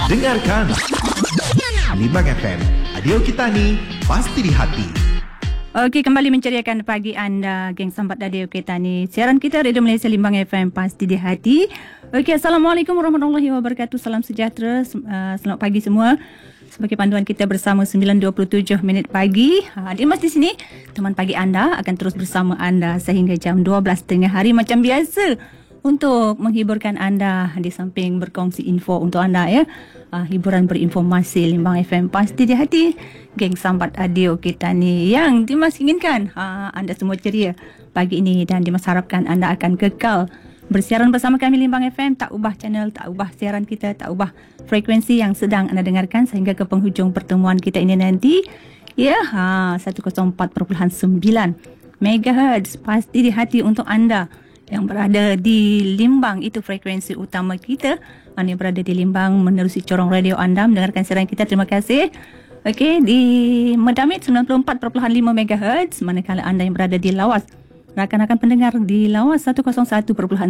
Dengarkan Limbang FM, radio kita ni pasti di hati. Okey, kembali menceriakan pagi anda, geng sambat radio kita ni. Siaran kita Radio Malaysia Limbang FM pasti di hati. Okey, Assalamualaikum warahmatullahi wabarakatuh. Salam sejahtera. Selamat pagi semua. Sebagai panduan kita bersama 9.27 minit pagi. Dimas di sini, teman pagi anda akan terus bersama anda sehingga jam 12 tengah hari macam biasa untuk menghiburkan anda di samping berkongsi info untuk anda ya. Hiburan berinformasi Limbang FM pasti di hati. Geng sambat radio kita ni yang Dimas inginkan anda semua ceria pagi ini, dan Dimas harapkan anda akan kekal bersiaran bersama kami Limbang FM. Tak ubah channel, tak ubah siaran kita, tak ubah frekuensi yang sedang anda dengarkan sehingga ke penghujung pertemuan kita ini nanti. Ya, 104.9 MHz pasti di hati untuk anda yang berada di Limbang. Itu frekuensi utama kita. Anda yang berada di Limbang menerusi corong radio anda mendengarkan siaran kita, terima kasih. Okey, di Medamit 94.5 MHz. Manakala anda yang berada di Lawas, rakan-rakan pendengar di Lawas 101.1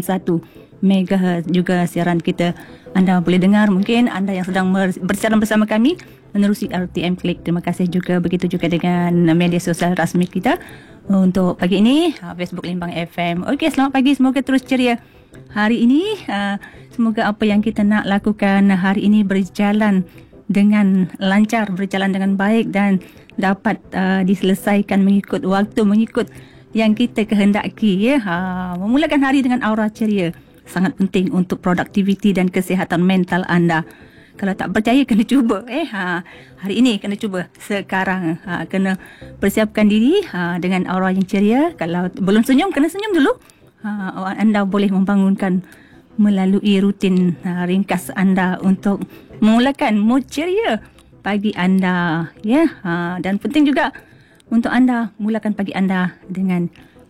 MHz juga siaran kita anda boleh dengar. Mungkin anda yang sedang bersiaran bersama kami menerusi RTM Klik, terima kasih juga. Begitu juga dengan media sosial rasmi kita untuk pagi ini, Facebook Limbang FM. Okey, selamat pagi, semoga terus ceria hari ini. Semoga apa yang kita nak lakukan hari ini berjalan dengan lancar, berjalan dengan baik dan dapat diselesaikan mengikut waktu, mengikut yang kita kehendaki ya. Memulakan hari dengan aura ceria sangat penting untuk produktiviti dan kesihatan mental anda. Kalau tak percaya kena cuba. Hari ini kena cuba. Sekarang kena persiapkan diri dengan aura yang ceria. Kalau belum senyum, kena senyum dulu. Anda boleh membangunkan melalui rutin ringkas anda untuk memulakan mood ceria pagi anda ya. Dan penting juga untuk anda mulakan pagi anda dengan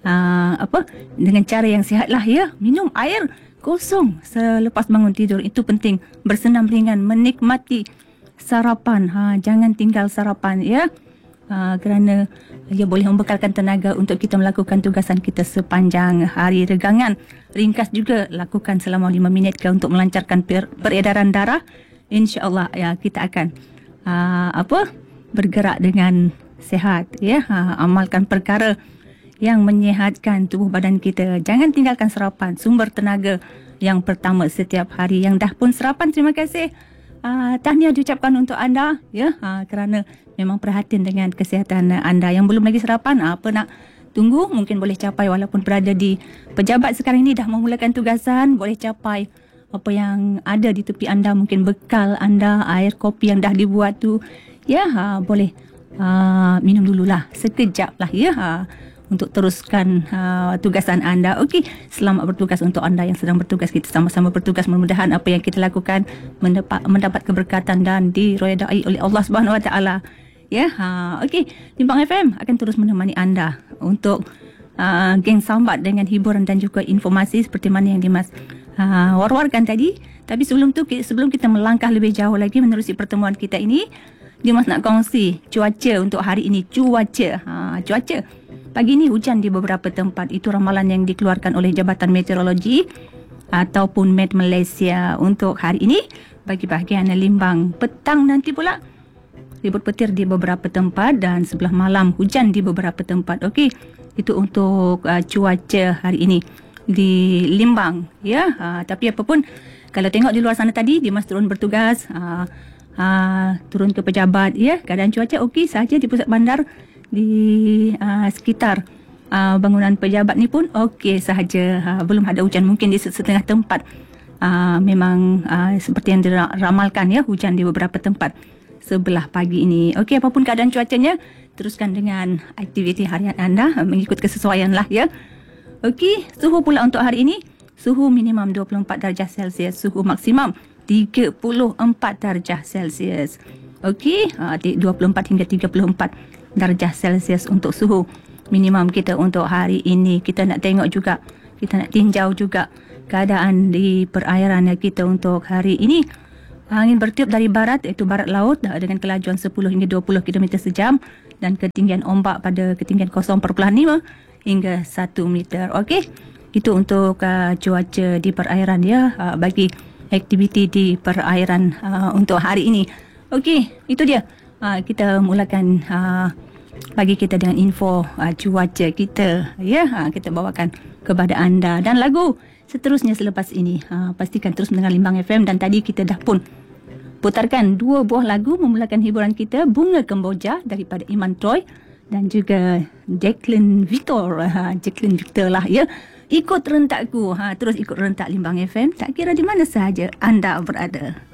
dengan cara yang sihat lah ya. Minum air kosong selepas bangun tidur, itu penting. Bersenam ringan, menikmati sarapan. Jangan tinggal sarapan ya. Kerana ia boleh membekalkan tenaga untuk kita melakukan tugasan kita sepanjang hari. Regangan ringkas juga lakukan selama 5 minit untuk melancarkan peredaran darah. InsyaAllah ya, kita akan bergerak dengan sihat ya. Amalkan perkara yang menyihatkan tubuh badan kita. Jangan tinggalkan sarapan, sumber tenaga yang pertama setiap hari. Yang dah pun sarapan, terima kasih. Tahniah diucapkan untuk anda ya, kerana memang perhatian dengan kesihatan anda. Yang belum lagi sarapan, apa nak tunggu, mungkin boleh capai walaupun berada di pejabat sekarang ini, dah memulakan tugasan, boleh capai apa yang ada di tepi anda. Mungkin bekal anda, air kopi yang dah dibuat tu ya, boleh minum dululah sekejap lah ya, untuk teruskan tugasan anda. Okey, selamat bertugas untuk anda yang sedang bertugas. Kita sama-sama bertugas, mudah-mudahan apa yang kita lakukan mendapat keberkatan dan diredai oleh Allah Subhanahu Wa Taala. Ya, okey, Limbang FM akan terus menemani anda untuk geng sambat dengan hiburan dan juga informasi seperti mana yang Dimas war-warkan tadi. Tapi sebelum kita melangkah lebih jauh lagi menerusi pertemuan kita ini, Dimas nak kongsi cuaca untuk hari ini. Cuaca pagi ini hujan di beberapa tempat. Itu ramalan yang dikeluarkan oleh Jabatan Meteorologi ataupun Met Malaysia untuk hari ini. Bagi bahagian Limbang, petang nanti pula ribut petir di beberapa tempat dan sebelah malam hujan di beberapa tempat. Okey, itu untuk cuaca hari ini di Limbang ya. Tapi apapun, kalau tengok di luar sana tadi, Dimas turun bertugas, turun ke pejabat ya. Keadaan cuaca okey saja di pusat bandar, di sekitar bangunan pejabat ni pun okey sahaja. Belum ada hujan, mungkin di setengah tempat memang seperti yang diramalkan ya, hujan di beberapa tempat sebelah pagi ini. Okey, apapun keadaan cuacanya, teruskan dengan aktiviti harian anda mengikut kesesuaian lah ya. Okey, suhu pula untuk hari ini, suhu minimum 24 darjah Celsius, suhu maksimum 34 darjah Celsius. Okey, 24 hingga 34 darjah Celsius untuk suhu minimum kita untuk hari ini. Kita nak tengok juga, kita nak tinjau juga keadaan di perairan kita untuk hari ini. Angin bertiup dari barat, iaitu barat laut, dengan kelajuan 10 hingga 20 km sejam dan ketinggian ombak pada ketinggian 0.5 hingga 1 meter. Okey, itu untuk cuaca di perairan ya. Bagi aktiviti di perairan untuk hari ini. Okey, itu dia. Kita mulakan pagi kita dengan info cuaca kita. Kita bawakan kepada anda. Dan lagu seterusnya selepas ini, pastikan terus mendengar Limbang FM. Dan tadi kita dah pun putarkan 2 buah lagu memulakan hiburan kita. Bunga Kemboja daripada Iman Troy dan juga Jacqueline Victor. Jacqueline Victor lah ya. Ikut rentakku. Terus ikut rentak Limbang FM. Tak kira di mana sahaja anda berada.